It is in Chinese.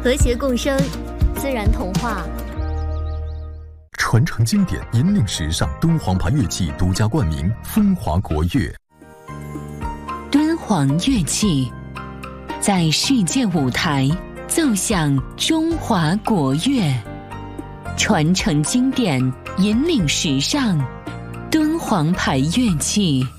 和谐共生，自然童话。 传承经典，引领时尚，敦煌牌乐器独家冠名风华国乐。 敦煌乐器在世界舞台奏响中华国乐，传承经典，引领时尚，敦煌牌乐器。